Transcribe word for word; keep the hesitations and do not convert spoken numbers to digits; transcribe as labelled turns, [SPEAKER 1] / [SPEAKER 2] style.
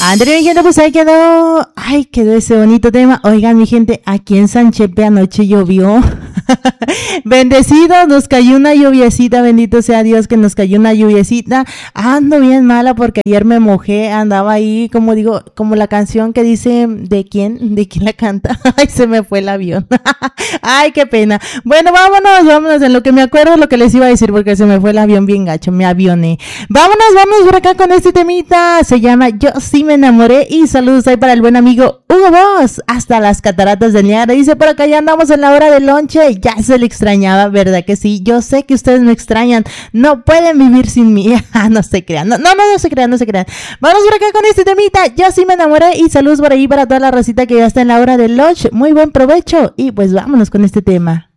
[SPEAKER 1] André, mi gente, pues ahí quedó. Ay, quedó ese bonito tema. Oigan, mi gente, aquí en San Chepe anoche llovió. Bendecido, nos cayó una lluviecita, bendito sea Dios que nos cayó una lluviecita. Ando bien mala porque ayer me mojé, andaba ahí, como digo, como la canción que dice, ¿de quién? ¿De quién la canta? Ay, se me fue el avión. Ay, qué pena. Bueno, vámonos, vámonos, en lo que me acuerdo lo que les iba a decir porque se me fue el avión bien gacho, me avioné. Vámonos, vámonos por acá con este temita, se llama Yo sí me enamoré y saludos ahí para el buen amigo Hugo Boss, hasta las cataratas del Niágara. Dice por acá, ya andamos en la hora del lonche, ya se le extrañaba, ¿verdad que sí? Yo sé que ustedes me extrañan, no pueden vivir sin mí. No se crean, no, no, no, no se crean, no se crean. Vamos por acá con este temita, Yo sí me enamoré y saludos por ahí para toda la racita que ya está en la hora del lunch. Muy buen provecho y pues vámonos con este tema.